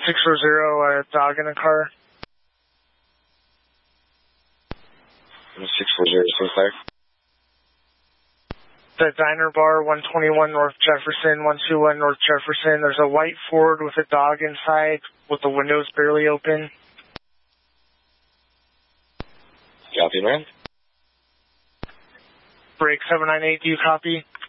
640, a dog in a car. 640, so far. The Diner Bar, 121 North Jefferson, 121 North Jefferson. There's a white Ford with a dog inside with the windows barely open. Copy, man. Break 798, do you copy?